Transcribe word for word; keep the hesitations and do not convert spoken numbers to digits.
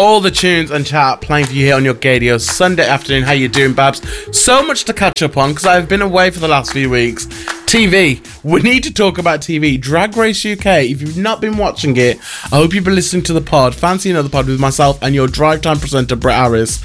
all the tunes and chat playing for you here on your Gadio Sunday afternoon. How you doing, Babs? So much to catch up on because I've been away for the last few weeks. T V. We need to talk about T V. Drag Race U K. If you've not been watching it, I hope you've been listening to the pod. Fancy another pod with myself and your drive time presenter, Brett Harris.